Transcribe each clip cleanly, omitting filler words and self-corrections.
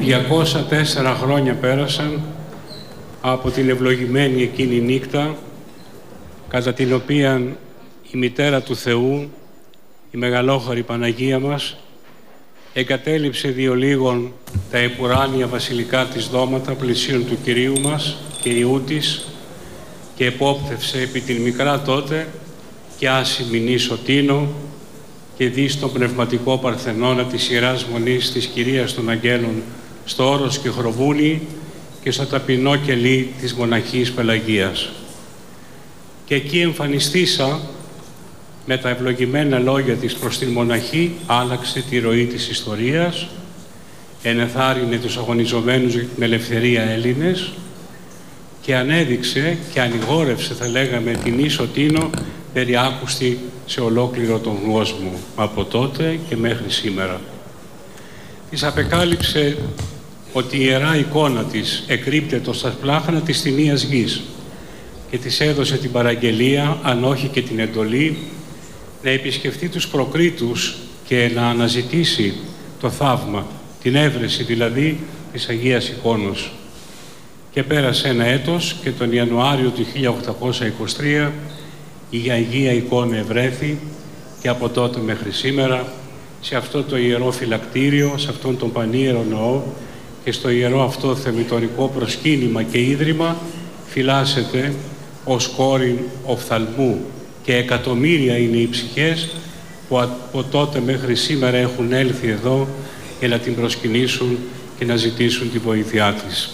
204 χρόνια πέρασαν από την ευλογημένη εκείνη νύχτα, κατά την οποία η Μητέρα του Θεού, η Μεγαλόχωρη Παναγία μας, εγκατέλειψε διολίγων τα επουράνια βασιλικά της δώματα πλησίων του Κυρίου μας και Ιού της και επόπτευσε επί την μικρά τότε και άσημη νήσο Τίνο και δει στον πνευματικό παρθενώνα της Ιεράς Μονής της Κυρίας των Αγγέλων στο όρος και Χροβούνι και στο ταπεινό κελί της μοναχής Πελαγίας. Και εκεί εμφανιστήσα με τα ευλογημένα λόγια της προς την μοναχή, άλλαξε τη ροή της ιστορίας, ενεθάρρυνε τους αγωνιζομένους για την ελευθερία Έλληνες και ανέδειξε και ανηγόρευσε, θα λέγαμε, την ίσο Τίνο περιάκουστη σε ολόκληρο τον κόσμο από τότε και μέχρι σήμερα. Της απεκάλυψε ότι η ιερά εικόνα της εκρύπτετο στα σπλάχνα της τιμίας γης και της έδωσε την παραγγελία, αν όχι και την εντολή, να επισκεφτεί τους προκρίτους και να αναζητήσει το θαύμα, την έβρεση δηλαδή της Αγίας Εικόνος. Και πέρασε ένα έτος και τον Ιανουάριο του 1823 η Αγία Εικόνα ευρέθη και από τότε μέχρι σήμερα σε αυτό το ιερό φυλακτήριο, σε αυτόν τον πανίερο ναό και στο ιερό αυτό θεμιτορικό προσκύνημα και ίδρυμα φυλάσσεται ως κόρην οφθαλμού και εκατομμύρια είναι οι ψυχές που από τότε μέχρι σήμερα έχουν έλθει εδώ για να την προσκυνήσουν και να ζητήσουν τη βοήθειά της.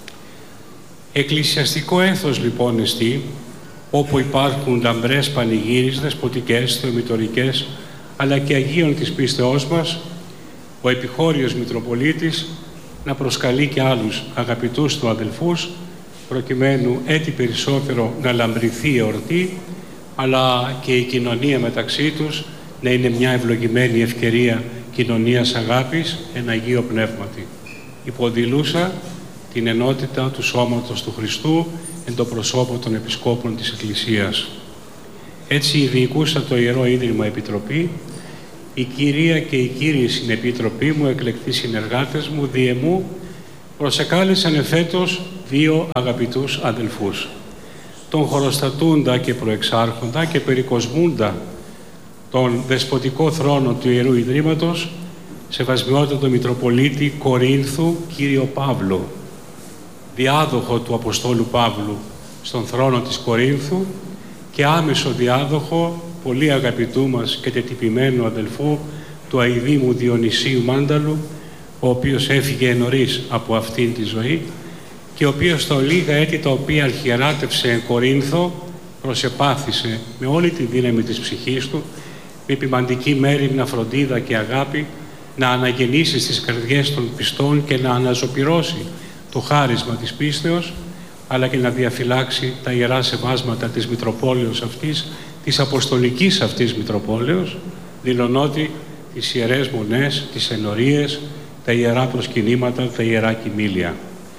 Εκκλησιαστικό έθος λοιπόν εστί, όπου υπάρχουν λαμπρές πανηγύρισες, δεσποτικές, θεομητορικές, αλλά και Αγίων της πίστεώς μας, ο επιχώριος Μητροπολίτης να προσκαλεί και άλλους αγαπητούς του αδελφούς, προκειμένου έτσι περισσότερο να λαμπρηθεί η εορτή, αλλά και η κοινωνία μεταξύ τους να είναι μια ευλογημένη ευκαιρία κοινωνίας αγάπης εν Αγίο Πνεύματι. Υποδηλούσα την ενότητα του σώματος του Χριστού εν το προσώπο των Επισκόπων της Εκκλησίας. Έτσι διοικούσα το Ιερό Ίδρυμα Επιτροπή, η Κυρία και οι Κύριοι συνεπίτροποι μου, εκλεκτοί συνεργάτες μου, διεμού, προσεκάλεσαν εφέτος δύο αγαπητούς αδελφούς, τον χωροστατούντα και προεξάρχοντα και περικοσμούντα τον δεσποτικό θρόνο του Ιερού Ιδρύματος, σεβασμιότατο Μητροπολίτη Κορίνθου κύριο Παύλο, διάδοχο του Αποστόλου Παύλου στον θρόνο της Κορίνθου και άμεσο διάδοχο πολύ αγαπητού μας και τετυπημένου αδελφού του αηδήμου Διονυσίου Μάνταλου, ο οποίος έφυγε νωρίς από αυτήν τη ζωή και ο οποίος στα λίγα έτη τα οποία αρχιεράτευσε εν Κορίνθο προσεπάθησε με όλη τη δύναμη της ψυχής του, με επιμαντική μέριμνα φροντίδα και αγάπη, να αναγεννήσει στις καρδιές των πιστών και να αναζωπυρώσει το χάρισμα της πίστεως, αλλά και να διαφυλάξει τα ιερά σεβάσματα της Μητροπόλεως αυτής, της Αποστολικής αυτής Μητροπόλεως, δηλωνότι τις ιερές μονές, τις ενορίες, τα ιερά προσκυνήματα, τα ιερά κοιμήλια.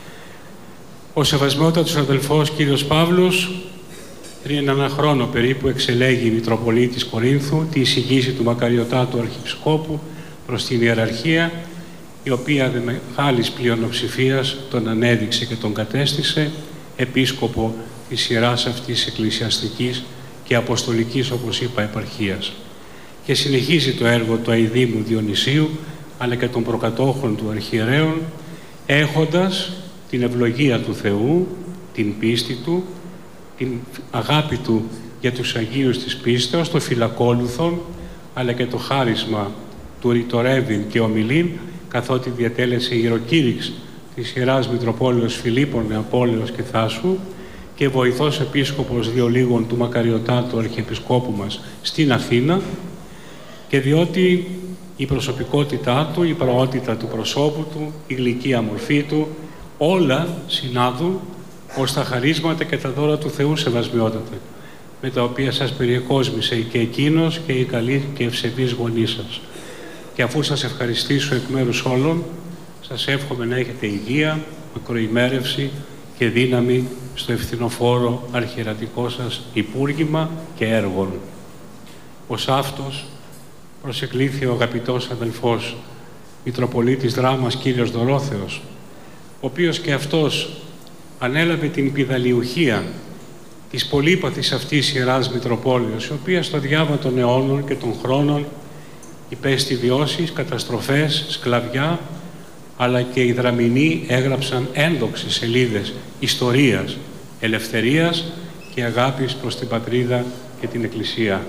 Ο σεβασμιότατος αδελφός κύριος Παύλος, πριν ένα χρόνο περίπου, εξελέγει η Μητροπολίτης Κορίνθου τη εισηγήση του μακαριωτάτου Αρχιεπισκόπου προς την Ιεραρχία, η οποία με μεγάλης πλειονοψηφίας τον ανέδειξε και τον κατέστησε επίσκοπο της ιεράς αυτής εκκλησιαστικής και αποστολικής, όπως είπα, επαρχίας. Και συνεχίζει το έργο του αηδήμου Διονυσίου, αλλά και των προκατόχων του αρχιερέων, έχοντας την ευλογία του Θεού, την πίστη του, την αγάπη του για τους Αγίους της πίστεως, το φυλακόλουθον, αλλά και το χάρισμα του ρητορεύειν και ομιλήν, καθότι διατέλεσε ιεροκήρυξ της Ιεράς Μητροπόλεως Φιλίππων, Νεαπόλεως και Θάσου και βοηθός επίσκοπος διολίγων του μακαριωτάτου Αρχιεπισκόπου μας στην Αθήνα, και διότι η προσωπικότητά του, η πραότητα του προσώπου του, η γλυκία μορφή του, όλα συνάδουν ως τα χαρίσματα και τα δώρα του Θεού σεβασμιότατε, με τα οποία σας περιεκόσμησε και εκείνος και η καλή και ευσεβής γονή σας. Και αφού σας ευχαριστήσω εκ μέρους όλων, σας εύχομαι να έχετε υγεία, μικροημέρευση και δύναμη στο ευθυνοφόρο αρχιερατικό σας υπούργημα και έργων. Ως αυτός προσεκλήθη ο αγαπητός αδελφός Μητροπολίτης Δράμας κύριος Δωρόθεος, ο οποίος και αυτός ανέλαβε την πηδαλιουχία της πολύπαθης αυτής Ιεράς Μητροπόλεως, η οποία στο διάβα των αιώνων και των χρόνων υπέστη βιώσεις, καταστροφές, σκλαβιά, αλλά και οι Δραμηνοί έγραψαν ένδοξες σελίδες ιστορίας, ελευθερίας και αγάπης προς την πατρίδα και την Εκκλησία.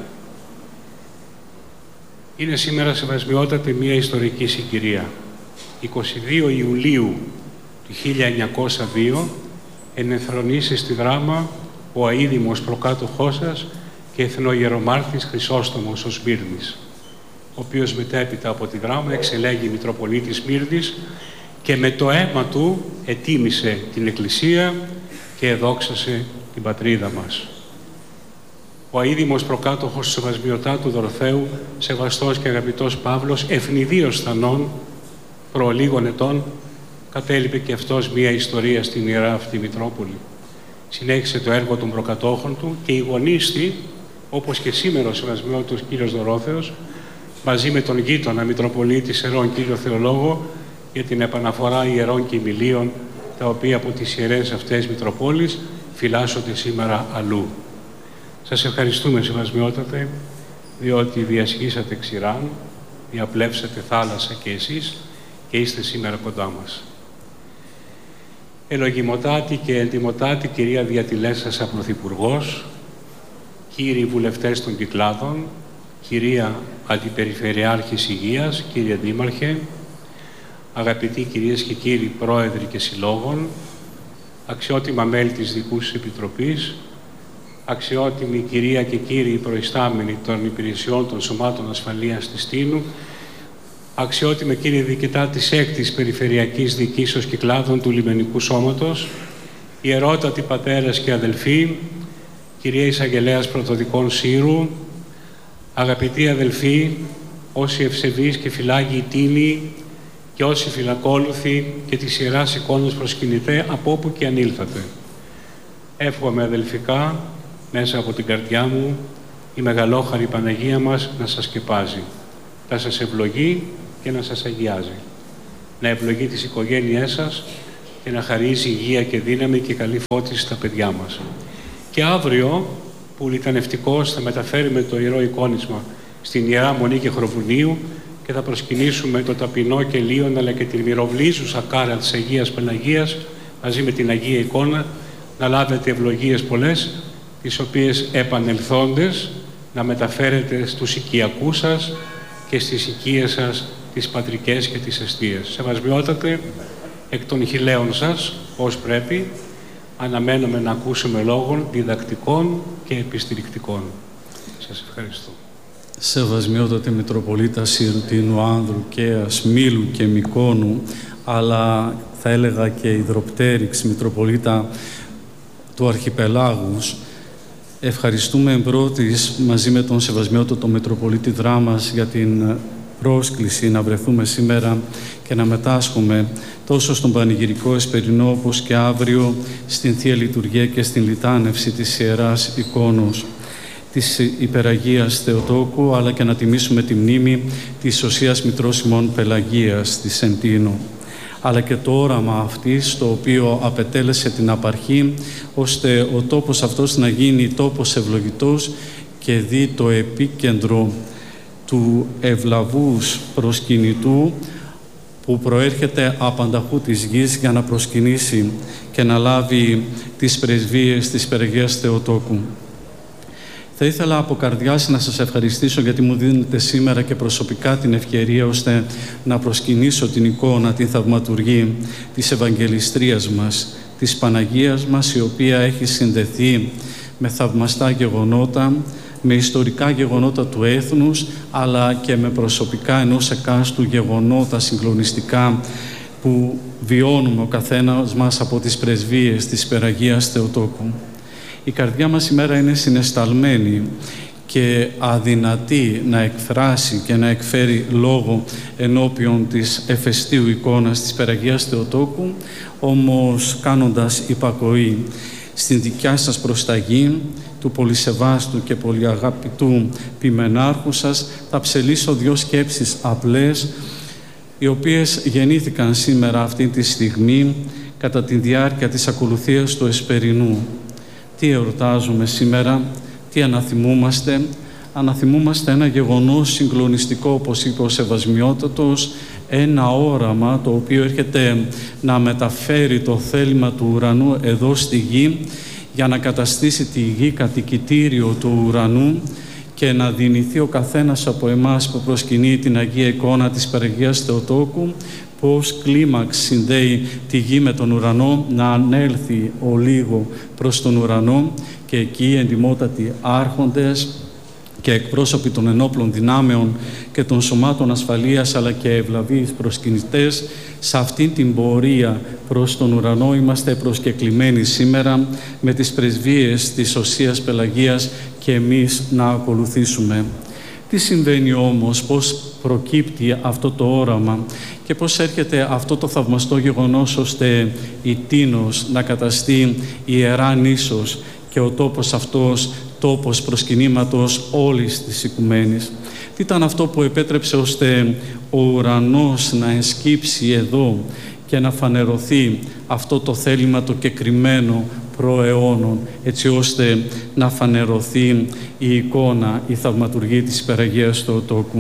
Είναι σήμερα, σεβασμιότατη, μια ιστορική συγκυρία. 22 Ιουλίου του 1902 ενεθρονήσει στη Δράμα ο αείδημος προκάτοχός σας και εθνοϊερομάρτης Χρυσόστομος ο Σμύρνης, ο οποίος μετέπειτα από τη Δράμα εξελέγει Μητροπολίτης Σμύρνης και με το αίμα του ετίμησε την Εκκλησία και εδόξασε την πατρίδα μας. Ο αείδημος προκάτοχος του Σεβασμιωτάτου Δωροθέου, σεβαστός και αγαπητός Παύλος, ευνηδίος θανών, προ λίγων ετών, κατέλειπε και αυτός μία ιστορία στην Ιερά αυτή Μητρόπολη. Συνέχισε το έργο των προκατόχων του και οι γονείς του, όπως και σήμερα ο Σεβασμιότατος κύριος Δωρόθεος, μαζί με τον γείτονα Μητροπολίτη Σερών κύριο Θεολόγο, για την επαναφορά ιερών και ημιλίων, τα οποία από τις ιερές αυτές Μητροπόλεις φυλάσσονται σήμερα αλλού. Σας ευχαριστούμε, Σεβασμιότατε, διότι διασχίσατε ξηράν, διαπλέψατε θάλασσα και εσείς και είστε σήμερα κοντά μας. Ελογιμοτάτη και εντιμοτάτη κυρία Διατηλέσσασα Πρωθυπουργός, κύριοι βουλευτές των Κυκλάδων, κυρία Αντιπεριφερειάρχης Υγείας, κύριε Δήμαρχε, αγαπητοί κυρίες και κύριοι πρόεδροι και συλλόγων, αξιότιμα μέλη της Δικούς Επιτροπής, αξιότιμη κυρία και κύριοι προϊστάμενοι των υπηρεσιών των Σωμάτων Ασφαλείας της Τίνου, αξιότιμε κύριε διοικητά της 6ης Περιφερειακής Διοικήσεως Κυκλάδων του Λιμενικού Σώματος, ιερότατοι πατέρες και αδελφοί, κυρία Εισαγγελέας Πρωτοδικών Σύρου, αγαπητοί αδελφοί, όσοι ευσεβείς και φυλάγοι τίνοι και όσοι φυλακόλουθοι και της Ιεράς Εικόνας προσκυνητέ από όπου και αν ήλθατε. Εύχομαι αδελφικά, μέσα από την καρδιά μου, η μεγαλόχαρη Παναγία μας να σας σκεπάζει, να σας ευλογεί και να σας αγιάζει, να ευλογεί τις οικογένειές σας και να χαρίζει υγεία και δύναμη και καλή φώτιση στα παιδιά μας. Και αύριο, που λιτανευτικώς θα μεταφέρουμε το Ιερό Εικόνισμα στην Ιερά Μονή και Χροβουνίου και θα προσκυνήσουμε το ταπεινό και λίον αλλά και την μυροβλίζουσα κάρα της Αγίας Πελαγίας μαζί με την Αγία Εικόνα, να λάβετε ευλογίες πολλές, τις οποίες επανελθόντες να μεταφέρετε στους οικιακούς σας και στις οικίες σας τις πατρικές και τις εστίες. Σεβασμιότατε, εκ των χιλέων σας, ως πρέπει, αναμένουμε να ακούσουμε λόγων διδακτικών και επιστηρικτικών. Σας ευχαριστώ. Σεβασμιότατε Μητροπολίτα Συρτίνου, Άνδρου, Καίας, Μήλου και Μικόνου, αλλά θα έλεγα και υδροπτέρυξ Μητροπολίτα του Αρχιπελάγους, ευχαριστούμε εμπρότης μαζί με τον Σεβασμιότατο Μητροπολίτη Δράμας για την πρόσκληση να βρεθούμε σήμερα και να μετάσχουμε τόσο στον Πανηγυρικό Εσπερινό όπως και αύριο στην Θεία Λειτουργία και στην λιτάνευση της Ιεράς Εικόνος της Υπεραγίας Θεοτόκου, αλλά και να τιμήσουμε τη μνήμη της Οσίας Μητρός ημών Πελαγίας της Σεντίνου, αλλά και το όραμα αυτής, το οποίο απετέλεσε την απαρχή, ώστε ο τόπος αυτός να γίνει τόπος ευλογητός και δει το επίκεντρο του ευλαβούς προσκυνητού που προέρχεται απανταχού της γης για να προσκυνήσει και να λάβει τις πρεσβείες της Υπεραγίας Θεοτόκου. Θα ήθελα από καρδιάς να σας ευχαριστήσω γιατί μου δίνετε σήμερα και προσωπικά την ευκαιρία ώστε να προσκυνήσω την εικόνα, την θαυματουργή της Ευαγγελιστρίας μας, της Παναγίας μας, η οποία έχει συνδεθεί με θαυμαστά γεγονότα, με ιστορικά γεγονότα του έθνους, αλλά και με προσωπικά ενός εκάστου γεγονότα συγκλονιστικά που βιώνουμε ο καθένας μας από τις πρεσβείες της Υπεραγίας Θεοτόκου. Η καρδιά μας σήμερα είναι συναισθαλμένη και αδυνατή να εκφράσει και να εκφέρει λόγο ενώπιον της εφεστίου εικόνας της Υπεραγίας Θεοτόκου, όμως κάνοντας υπακοή στην δικιά σας προσταγή, του πολυσεβάστου και πολυαγαπητού ποιμενάρχου σας, θα ψελίσω δύο σκέψεις απλές οι οποίες γεννήθηκαν σήμερα αυτή τη στιγμή κατά τη διάρκεια της ακολουθίας του Εσπερινού. Τι εορτάζουμε σήμερα, τι αναθυμούμαστε? Αναθυμούμαστε ένα γεγονός συγκλονιστικό, όπως είπε ο Σεβασμιότατος, ένα όραμα το οποίο έρχεται να μεταφέρει το θέλημα του ουρανού εδώ στη γη για να καταστήσει τη γη κατοικητήριο του ουρανού και να δυνηθεί ο καθένας από εμάς που προσκυνεί την Αγία εικόνα της Παναγίας Θεοτόκου, πώς κλίμαξ συνδέει τη γη με τον ουρανό, να ανέλθει ο λίγο προς τον ουρανό και εκεί εντιμότατοι άρχοντες και εκπρόσωποι των ενόπλων δυνάμεων και των σωμάτων ασφαλείας αλλά και ευλαβείς προσκυνητές, σε αυτήν την πορεία προς τον ουρανό είμαστε προσκεκλημένοι σήμερα με τις πρεσβείες της Οσίας Πελαγίας και εμείς να ακολουθήσουμε. Τι συμβαίνει όμως, πώς προκύπτει αυτό το όραμα και πώς έρχεται αυτό το θαυμαστό γεγονός ώστε η Τίνος να καταστεί ιερά νήσος και ο τόπος αυτός τόπος προσκυνήματος όλης της οικουμένης? Τι ήταν αυτό που επέτρεψε ώστε ο ουρανός να ενσκύψει εδώ και να φανερωθεί αυτό το θέλημα το κεκριμένο προαιώνων, έτσι ώστε να φανερωθεί η εικόνα, η θαυματουργή της Παναγίας Θεοτόκου?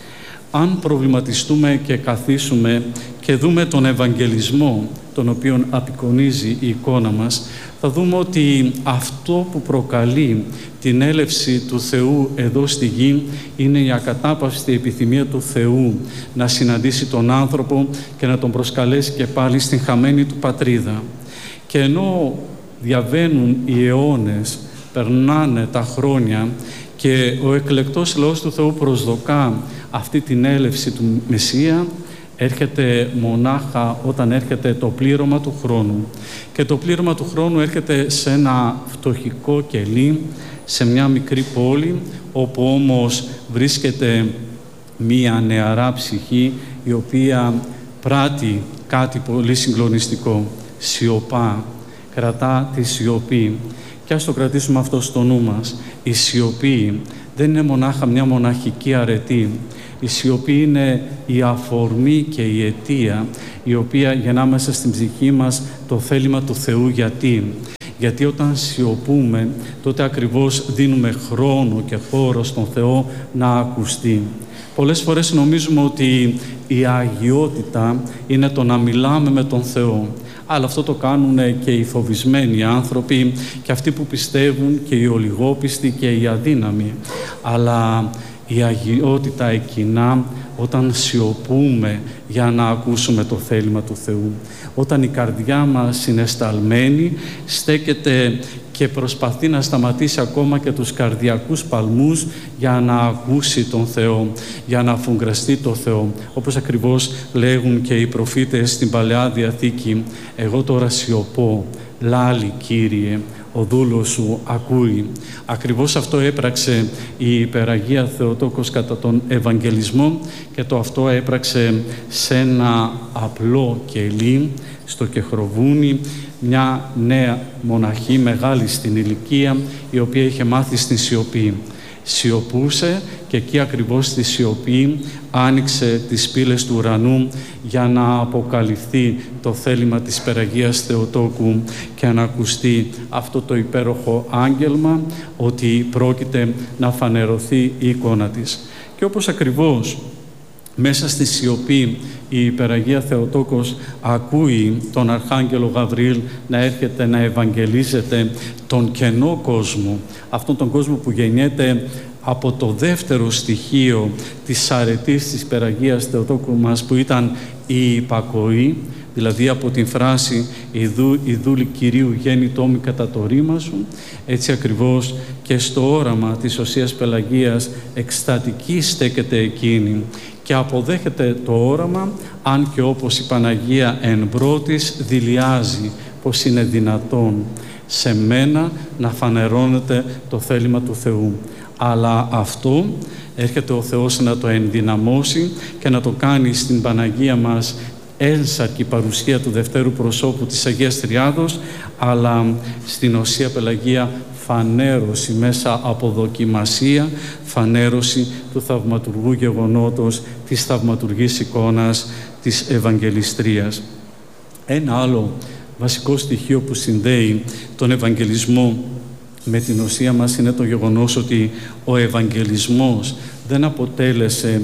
Αν προβληματιστούμε και καθίσουμε και δούμε τον Ευαγγελισμό τον οποίον απεικονίζει η εικόνα μας, θα δούμε ότι αυτό που προκαλεί την έλευση του Θεού εδώ στη γη είναι η ακατάπαυστη επιθυμία του Θεού να συναντήσει τον άνθρωπο και να τον προσκαλέσει και πάλι στην χαμένη του πατρίδα. Και ενώ διαβαίνουν οι αιώνες, περνάνε τα χρόνια και ο εκλεκτός λαός του Θεού προσδοκά αυτή την έλευση του Μεσσία, έρχεται μονάχα όταν έρχεται το πλήρωμα του χρόνου. Και το πλήρωμα του χρόνου έρχεται σε ένα φτωχικό κελί, σε μια μικρή πόλη, όπου όμως βρίσκεται μία νεαρά ψυχή, η οποία πράττει κάτι πολύ συγκλονιστικό. Σιωπά, κρατά τη σιωπή. Και ας το κρατήσουμε αυτό στο νου μας. Η σιωπή δεν είναι μονάχα μια μοναχική αρετή. Η σιωπή είναι η αφορμή και η αιτία η οποία γεννά μέσα στην ψυχή μας το θέλημα του Θεού. Γιατί όταν σιωπούμε, τότε ακριβώς δίνουμε χρόνο και χώρο στον Θεό να ακουστεί. Πολλές φορές νομίζουμε ότι η αγιότητα είναι το να μιλάμε με τον Θεό. Αλλά αυτό το κάνουν και οι φοβισμένοι άνθρωποι και αυτοί που πιστεύουν και οι ολιγόπιστοι και οι αδύναμοι. Αλλά η αγιότητα εκκινά όταν σιωπούμε για να ακούσουμε το θέλημα του Θεού. Όταν η καρδιά μας είναι σταλμένη, στέκεται και προσπαθεί να σταματήσει ακόμα και τους καρδιακούς παλμούς για να ακούσει τον Θεό, για να αφουγκραστεί τον Θεό. Όπως ακριβώς λέγουν και οι προφήτες στην Παλαιά Διαθήκη, «Εγώ τώρα σιωπώ, λάλη Κύριε, ο δούλος σου ακούει». Ακριβώς αυτό έπραξε η Υπεραγία Θεοτόκος κατά τον Ευαγγελισμό και το αυτό έπραξε σε ένα απλό κελί, στο Κεχροβούνι, μια νέα μοναχή, μεγάλη στην ηλικία, η οποία είχε μάθει στην σιωπή. Σιωπούσε και εκεί ακριβώς στη σιωπή άνοιξε τις πύλες του ουρανού για να αποκαλυφθεί το θέλημα της Παναγίας Θεοτόκου και να ακουστεί αυτό το υπέροχο άγγελμα ότι πρόκειται να φανερωθεί η εικόνα της. Και όπως ακριβώς μέσα στη σιωπή η Παναγία Θεοτόκος ακούει τον Αρχάγγελο Γαβριήλ να έρχεται να ευαγγελίζεται τον κενό κόσμο, αυτόν τον κόσμο που γεννιέται από το δεύτερο στοιχείο της αρετής της Παναγίας Θεοτόκου μας, που ήταν η υπακοή, δηλαδή από την φράση «Η δούλη Κυρίου γέννητό μη κατά το ρήμα σου», έτσι ακριβώς και στο όραμα της Οσίας Πελαγίας εκστατική στέκεται εκείνη και αποδέχεται το όραμα, αν και όπως η Παναγία εν πρώτης δειλιάζει πως είναι δυνατόν σε μένα να φανερώνεται το θέλημα του Θεού. Αλλά αυτό έρχεται ο Θεός να το ενδυναμώσει και να το κάνει στην Παναγία μας ένσαρκη παρουσία του δευτέρου προσώπου της Αγίας Τριάδος, αλλά στην Οσία Πελαγία φανέρωση μέσα από δοκιμασία, φανέρωση του θαυματουργού γεγονότος, της θαυματουργής εικόνας της Ευαγγελιστρίας. Ένα άλλο βασικό στοιχείο που συνδέει τον Ευαγγελισμό με την Οσία μας είναι το γεγονός ότι ο Ευαγγελισμός δεν αποτέλεσε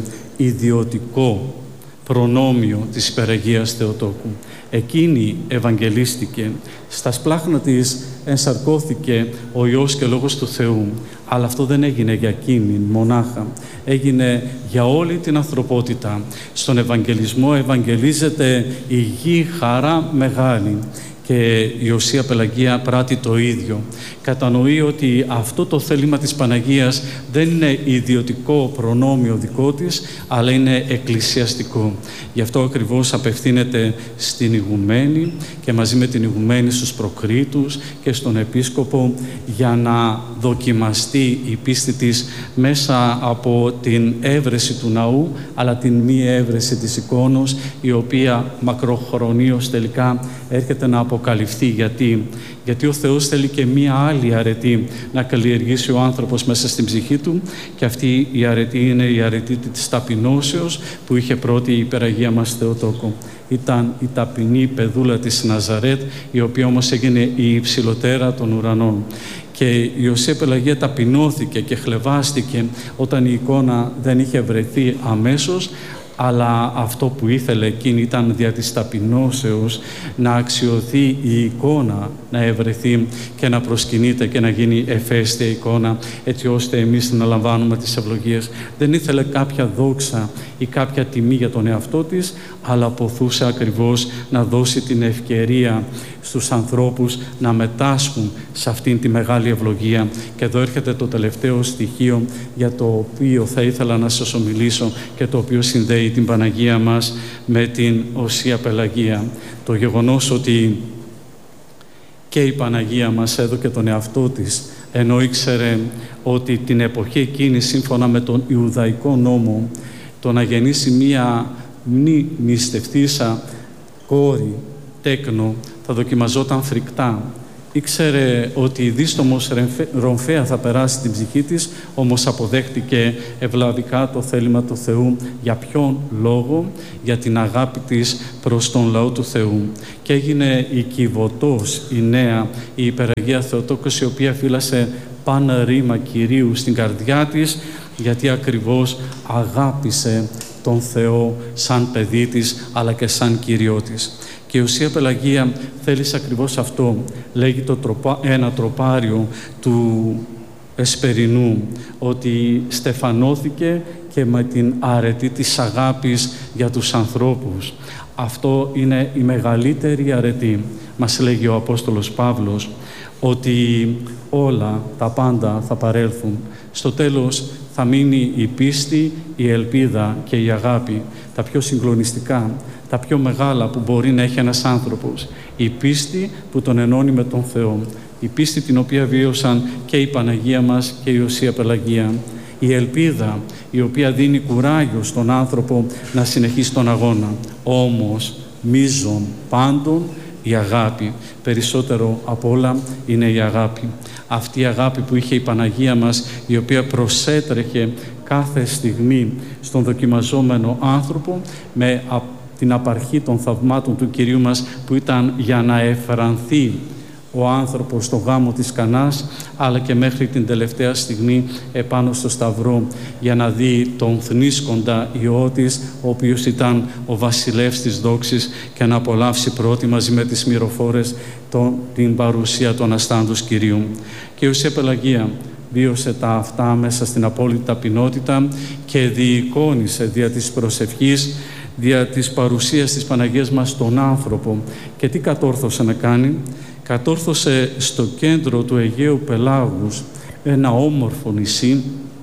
ιδιωτικό προνόμιο της Υπεραγίας Θεοτόκου. Εκείνη ευαγγελίστηκε, στα σπλάχνα της ενσαρκώθηκε ο Υιός και Λόγος του Θεού, αλλά αυτό δεν έγινε για εκείνη μονάχα, έγινε για όλη την ανθρωπότητα. Στον Ευαγγελισμό ευαγγελίζεται η γη χαρά μεγάλη και η Οσία Πελαγία πράττει το ίδιο. Κατανοεί ότι αυτό το θέλημα της Παναγίας δεν είναι ιδιωτικό προνόμιο δικό της, αλλά είναι εκκλησιαστικό. Γι' αυτό ακριβώς απευθύνεται στην ηγουμένη και μαζί με την ηγουμένη στους προκρίτους και στον επίσκοπο για να δοκιμαστεί η πίστη της μέσα από την έβρεση του ναού, αλλά την μη έβρεση της εικόνος, η οποία μακροχρονίως τελικά έρχεται να αποκαλυφθεί. Γιατί ο Θεός θέλει και μία άλλη αρετή να καλλιεργήσει ο άνθρωπος μέσα στην ψυχή του, και αυτή η αρετή είναι η αρετή της ταπεινώσεως που είχε πρώτη η Υπεραγία μας Θεοτόκο. Ήταν η ταπεινή παιδούλα της Ναζαρέτ, η οποία όμως έγινε η υψηλοτέρα των ουρανών. Και η Οσία Πελαγία ταπεινώθηκε και χλευάστηκε όταν η εικόνα δεν είχε βρεθεί αμέσως, αλλά αυτό που ήθελε εκείνη ήταν δια της ταπεινώσεως να αξιωθεί η εικόνα, να ευρεθεί και να προσκυνείται και να γίνει εφαίσθια εικόνα, έτσι ώστε εμείς να λαμβάνουμε τις ευλογίες. Δεν ήθελε κάποια δόξα ή κάποια τιμή για τον εαυτό της, αλλά αποθούσε ακριβώς να δώσει την ευκαιρία στους ανθρώπους να μετάσχουν σε αυτήν τη μεγάλη ευλογία. Και εδώ έρχεται το τελευταίο στοιχείο για το οποίο θα ήθελα να σας ομιλήσω και το οποίο συνδέει την Παναγία μας με την Οσία Πελαγία. Το γεγονός ότι και η Παναγία μας έδωκε τον εαυτό της, ενώ ήξερε ότι την εποχή εκείνη, σύμφωνα με τον Ιουδαϊκό νόμο, το να γεννήσει μία μη νηστευτήσα κόρη, τέκνο, θα δοκιμαζόταν φρικτά. Ήξερε ότι η δίστομος ρομφαία θα περάσει την ψυχή της, όμως αποδέχτηκε ευλαβικά το θέλημα του Θεού. Για ποιον λόγο? Για την αγάπη της προς τον λαό του Θεού. Και έγινε η Κιβωτός, η νέα, η Υπεραγία Θεοτόκος, η οποία φύλασε πάνω ρήμα Κυρίου στην καρδιά της, γιατί ακριβώς αγάπησε τον Θεό σαν παιδί της, αλλά και σαν Κύριό της. Και η Οσία Πελαγία θέλησε ακριβώς αυτό. Λέγει ένα τροπάριο του Εσπερινού, ότι στεφανώθηκε και με την αρετή της αγάπης για τους ανθρώπους. Αυτό είναι η μεγαλύτερη αρετή. Μας λέγει ο Απόστολος Παύλος ότι όλα τα πάντα θα παρέλθουν. Στο τέλος θα μείνει η πίστη, η ελπίδα και η αγάπη, τα πιο συγκλονιστικά, τα πιο μεγάλα που μπορεί να έχει ένας άνθρωπος. Η πίστη που τον ενώνει με τον Θεό. Η πίστη την οποία βίωσαν και η Παναγία μας και η Οσία Πελαγία. Η ελπίδα η οποία δίνει κουράγιο στον άνθρωπο να συνεχίσει τον αγώνα. Όμως μείζον πάντων η αγάπη. Περισσότερο απ' όλα είναι η αγάπη. Αυτή η αγάπη που είχε η Παναγία μας, η οποία προσέτρεχε κάθε στιγμή στον δοκιμαζόμενο άνθρωπο με την απαρχή των θαυμάτων του Κυρίου μας, που ήταν για να εφρανθεί ο άνθρωπος στο γάμο της Κανάς, αλλά και μέχρι την τελευταία στιγμή επάνω στο Σταυρό, για να δει τον θνήσκοντα Υιό της, ο οποίος ήταν ο βασιλεύς της δόξης, και να απολαύσει πρώτη μαζί με τις μυροφόρες την παρουσία του Αναστάντους Κυρίου. Και η Οσία Πελαγία βίωσε τα αυτά μέσα στην απόλυτη ταπεινότητα και διεικόνισε δια της προσευχής, δια της παρουσίας της Παναγίας μας στον άνθρωπο. Και τι κατόρθωσε να κάνει? Κατόρθωσε στο κέντρο του Αιγαίου Πελάγους, ένα όμορφο νησί,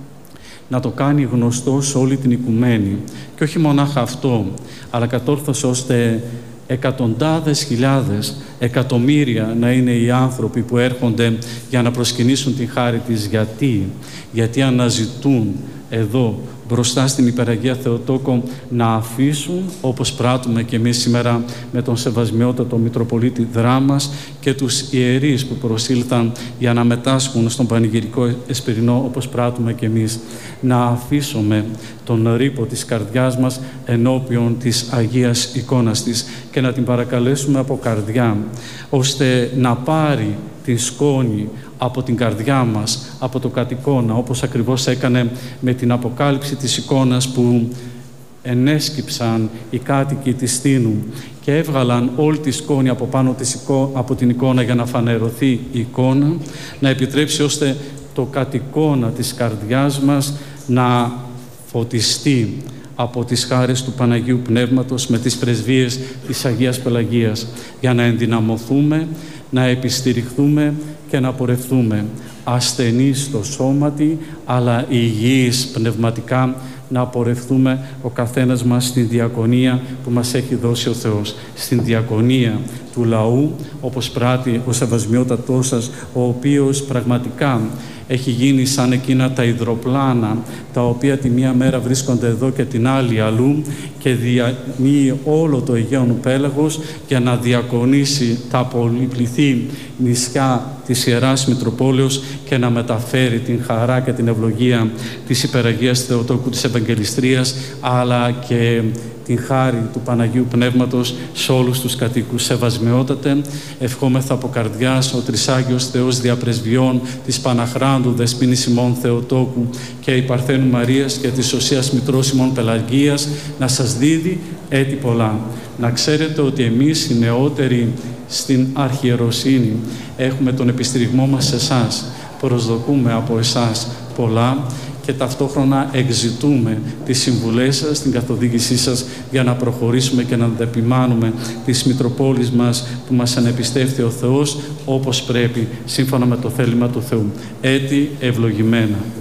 να το κάνει γνωστό σε όλη την οικουμένη. Και όχι μονάχα αυτό, αλλά κατόρθωσε ώστε εκατοντάδες χιλιάδες, εκατομμύρια να είναι οι άνθρωποι που έρχονται για να προσκυνήσουν την χάρη της. Γιατί αναζητούν εδώ μπροστά στην Υπεραγία Θεοτόκο να αφήσουν, όπως πράττουμε και εμείς σήμερα με τον Σεβασμιότατο Μητροπολίτη Δράμας και τους ιερείς που προσήλθαν για να μετάσχουν στον πανηγυρικό εσπερινό, όπως πράττουμε και εμείς, να αφήσουμε τον ρήπο της καρδιάς μας ενώπιον της Αγίας εικόνας της και να την παρακαλέσουμε από καρδιά, ώστε να πάρει την σκόνη από την καρδιά μας, από το κατ' όπως ακριβώς έκανε με την αποκάλυψη της εικόνας που ενέσκυψαν οι κάτοικοι της Στήνου και έβγαλαν όλη τη σκόνη από πάνω από την εικόνα για να φανερωθεί η εικόνα, να επιτρέψει ώστε το κατ' της καρδιάς μας να φωτιστεί από τις χάρες του Παναγίου Πνεύματος με τις πρεσβείες της Αγίας Πελαγίας, για να ενδυναμωθούμε, να επιστηριχθούμε και να πορευθούμε ασθενείς στο σώματι, αλλά υγιείς πνευματικά, να πορευτούμε ο καθένας μας στην διακονία που μας έχει δώσει ο Θεός, στην διακονία του λαού, όπως πράττει ο Σεβασμιότατός σας, ο οποίος πραγματικά έχει γίνει σαν εκείνα τα υδροπλάνα, τα οποία τη μία μέρα βρίσκονται εδώ και την άλλη αλλού και διανύει όλο το Αιγαίον πέλαγος για να διακονήσει τα πολυπληθή νησιά της Ιεράς Μητροπόλεως και να μεταφέρει την χαρά και την ευλογία της Υπεραγίας Θεοτόκου της Ευαγγελιστρίας, αλλά και την χάρη του Παναγίου Πνεύματος σε όλους τους κατοίκους. Σεβασμιότατε, ευχόμεθα από καρδιάς ο Τρισάγιος Θεός Διαπρεσβειών της Παναχράντου Δεσποίνης ημών Θεοτόκου και η Παρθένου Μαρίας και της Οσίας Μητρός ημών Πελαγίας να σας δίδει έτη πολλά. Να ξέρετε ότι εμείς οι νεότεροι στην αρχιεροσύνη έχουμε τον επιστηριγμό μας σε εσάς. Προσδοκούμε από εσάς πολλά και ταυτόχρονα εξητούμε τις συμβουλές σας, την καθοδήγησή σας για να προχωρήσουμε και να επιμάνουμε τις Μητροπόλεις μας που μας ανεπιστεύθη ο Θεός όπως πρέπει, σύμφωνα με το θέλημα του Θεού. Έτη ευλογημένα.